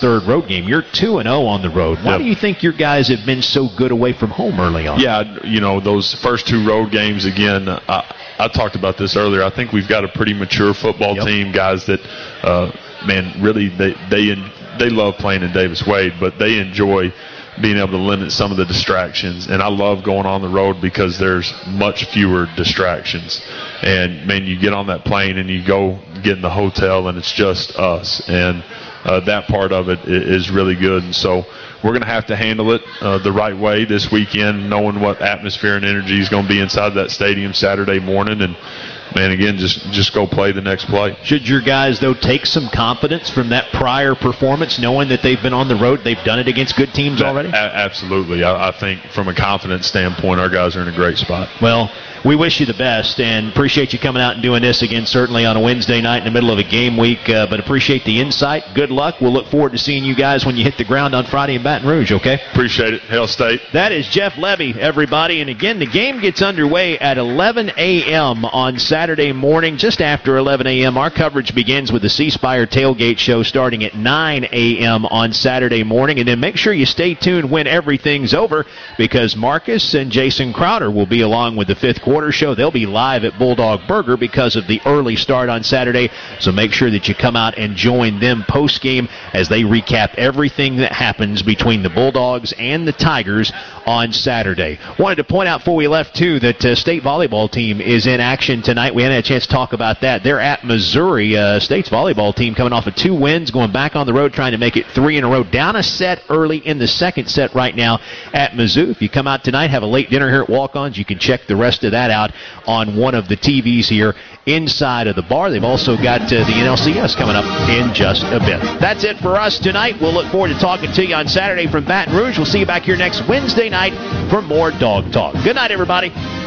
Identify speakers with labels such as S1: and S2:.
S1: third road game. You're 2-0 on the road. Why do you think your guys have been so good away from home early on?
S2: Yeah, those first two road games, again, I talked about this earlier. I think we've got a pretty mature football team, guys that, really they love playing in Davis Wade, but they enjoy being able to limit some of the distractions. And I love going on the road because there's much fewer distractions. And, man, you get on that plane and you go get in the hotel and it's just us. And that part of it is really good. And so we're going to have to handle it the right way this weekend, knowing what atmosphere and energy is going to be inside that stadium Saturday morning. And, man, again, just go play the next play.
S1: Should your guys, though, take some confidence from that prior performance, knowing that they've been on the road, they've done it against good teams already?
S2: Absolutely. I think from a confidence standpoint, our guys are in a great spot.
S1: Well, we wish you the best and appreciate you coming out and doing this again, certainly on a Wednesday night in the middle of a game week, but appreciate the insight. Good luck. We'll look forward to seeing you guys when you hit the ground on Friday in Baton Rouge, okay?
S2: Appreciate it. Hail State.
S1: That is Jeff Levy, everybody. And again, the game gets underway at 11 a.m. on Saturday morning. Just after 11 a.m., our coverage begins with the C Spire Tailgate Show starting at 9 a.m. on Saturday morning. And then make sure you stay tuned when everything's over, because Marcus and Jason Crowder will be along with the fifth quarter show. They'll be live at Bulldog Burger because of the early start on Saturday. So make sure that you come out and join them post-game as they recap everything that happens between the Bulldogs and the Tigers on Saturday. Wanted to point out before we left, too, that state volleyball team is in action tonight. We hadn't had a chance to talk about that. They're at Missouri. State's volleyball team coming off of 2 wins, going back on the road, trying to make it 3 in a row. Down a set early in the second set right now at Mizzou. If you come out tonight, have a late dinner here at Walk-Ons, you can check the rest of that out on one of the TVs here inside of the bar. They've also got the NLCS coming up in just a bit. That's it for us tonight. We'll look forward to talking to you on Saturday from Baton Rouge. We'll see you back here next Wednesday night for more Dog Talk. Good night, everybody.